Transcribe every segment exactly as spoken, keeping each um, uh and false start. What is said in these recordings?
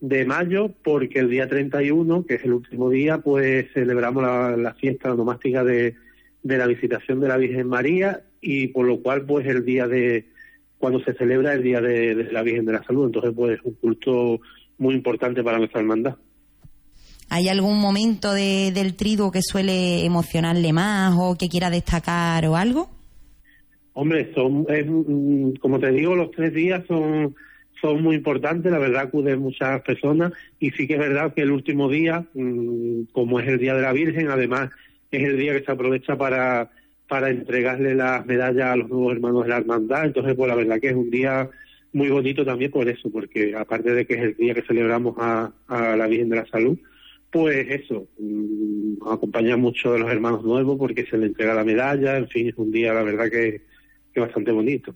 de mayo, porque el día treinta y uno, que es el último día, pues celebramos la, la fiesta onomástica de, de la visitación de la Virgen María, y por lo cual pues el día de cuando se celebra el día de, de la Virgen de la Salud, entonces pues es un culto muy importante para nuestra hermandad. ¿Hay algún momento de, del triduo que suele emocionarle más o que quiera destacar o algo? Hombre, son es, como te digo, los tres días son son muy importantes, la verdad acuden muchas personas, y sí que es verdad que el último día, como es el Día de la Virgen, además es el día que se aprovecha para para entregarle las medallas a los nuevos hermanos de la hermandad, entonces pues la verdad que es un día muy bonito también por eso, porque aparte de que es el día que celebramos a, a la Virgen de la Salud, pues eso, nos acompaña mucho de los hermanos nuevos porque se le entrega la medalla, en fin, es un día la verdad que, que bastante bonito.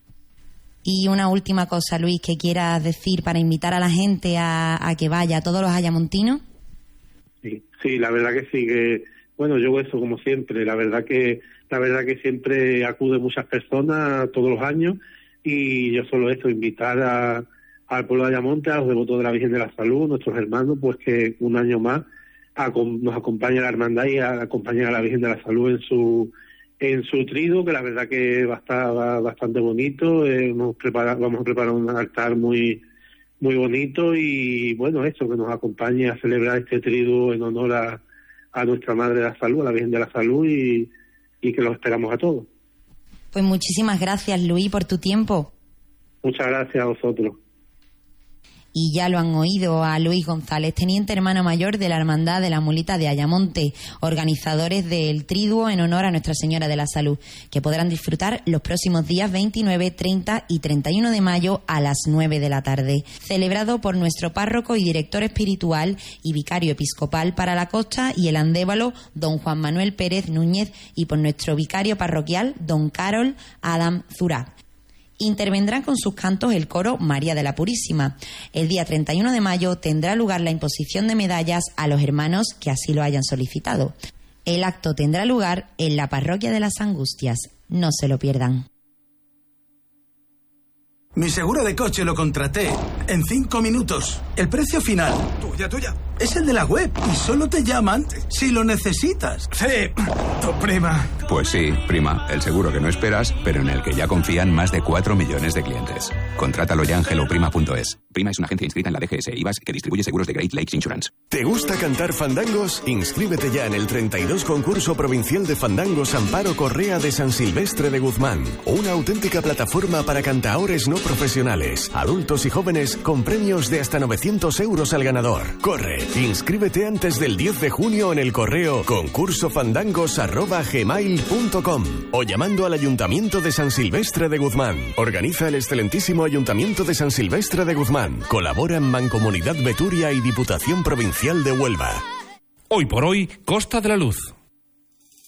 Y una última cosa, Luis, que quieras decir para invitar a la gente a, a que vaya, a todos los ayamontinos. Sí, sí, la verdad que sí, que bueno, yo eso como siempre, la verdad que la verdad que siempre acuden muchas personas todos los años, y yo solo esto, invitar a al pueblo de Ayamonte, a los devotos de la Virgen de la Salud, nuestros hermanos, pues que un año más a, nos acompañe a la hermandad y a, acompañe a la Virgen de la Salud en su en su triduo, que la verdad que va a estar va, bastante bonito. Eh, hemos preparado, vamos a preparar un altar muy muy bonito, y bueno, eso, que nos acompañe a celebrar este triduo en honor a, a nuestra Madre de la Salud, a la Virgen de la Salud, y, y que los esperamos a todos. Pues muchísimas gracias, Luis, por tu tiempo. Muchas gracias a vosotros. Y ya lo han oído a Luis González, teniente hermano mayor de la Hermandad de la Mulita de Ayamonte, organizadores del triduo en honor a Nuestra Señora de la Salud, que podrán disfrutar los próximos días veintinueve, treinta y treinta y uno de mayo a las nueve de la tarde. Celebrado por nuestro párroco y director espiritual y vicario episcopal para la costa y el Andévalo, don Juan Manuel Pérez Núñez, y por nuestro vicario parroquial, don Carol Adam Zurá. Intervendrán con sus cantos el coro María de la Purísima. El día treinta y uno de mayo tendrá lugar la imposición de medallas a los hermanos que así lo hayan solicitado. El acto tendrá lugar en la Parroquia de las Angustias. No se lo pierdan. Mi seguro de coche lo contraté en cinco minutos. El precio final, tuya, tuya, es el de la web y solo te llaman si lo necesitas. Sí, tu prima. Pues sí, prima, el seguro que no esperas, pero en el que ya confían más de cuatro millones de clientes. Contrátalo ya en hello prima punto es. Prima es una agencia inscrita en la D G S I V A S que distribuye seguros de Great Lakes Insurance. ¿Te gusta cantar fandangos? Inscríbete ya en el treinta y dos Concurso Provincial de Fandangos Amparo Correa de San Silvestre de Guzmán. Una auténtica plataforma para cantaores no profesionales, adultos y jóvenes, con premios de hasta novecientos euros al ganador. Corre, inscríbete antes del diez de junio en el correo concursofandangos arroba gmail punto com o llamando al Ayuntamiento de San Silvestre de Guzmán. Organiza el excelentísimo Ayuntamiento de San Silvestre de Guzmán. Colaboran Mancomunidad Beturia y Diputación Provincial de Huelva. Hoy por hoy, Costa de la Luz.